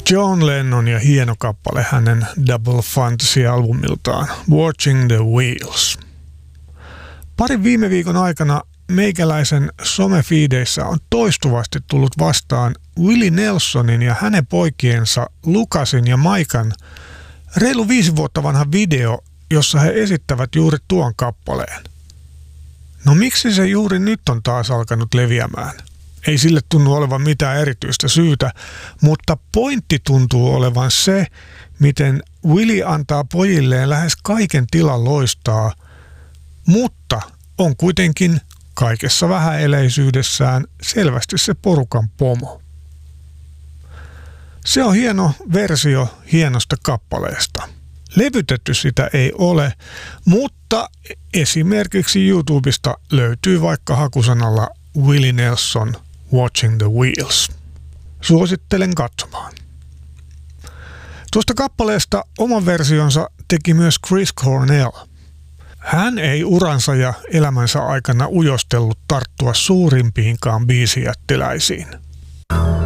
John Lennon ja hieno kappale hänen Double Fantasy-albumiltaan Watching the Wheels. Parin viime viikon aikana meikäläisen somefiideissä on toistuvasti tullut vastaan Willie Nelsonin ja hänen poikiensa Lucasin ja Maikan reilu 5 vuotta vanha video, jossa he esittävät juuri tuon kappaleen. No miksi se juuri nyt on taas alkanut leviämään? Ei sille tunnu olevan mitään erityistä syytä, mutta pointti tuntuu olevan se, miten Willie antaa pojilleen lähes kaiken tilan loistaa, mutta on kuitenkin kaikessa vähäeleisyydessään selvästi se porukan pomo. Se on hieno versio hienosta kappaleesta. Levytetty sitä ei ole, mutta esimerkiksi YouTubesta löytyy vaikka hakusanalla Willie Nelson Watching the Wheels. Suosittelen katsomaan. Tuosta kappaleesta oman versionsa teki myös Chris Cornell. Hän ei uransa ja elämänsä aikana ujostellut tarttua suurimpiinkaan biisijättiläisiin.